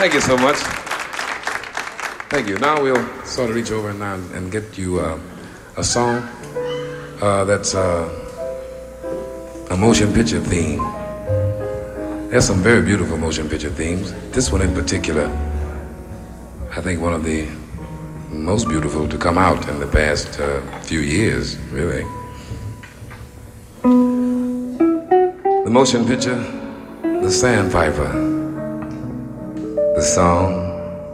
Thank you so much. Thank you. Now we'll sort of reach over and get you a song that's a motion picture theme. There's some very beautiful motion picture themes. This one in particular, I think one of the most beautiful to come out in the past few years, really. The motion picture, The Sandpiper, the song,